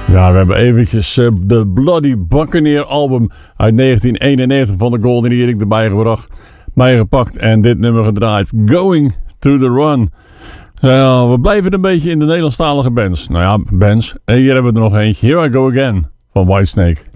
Ja, we hebben eventjes de Bloody Buccaneer album uit 1991 van de Golden Earring erbij gepakt en dit nummer gedraaid. Going Through the Run. We blijven een beetje in de Nederlandstalige bands. Nou ja, bands. En hier hebben we er nog eentje. Here I Go Again van Whitesnake.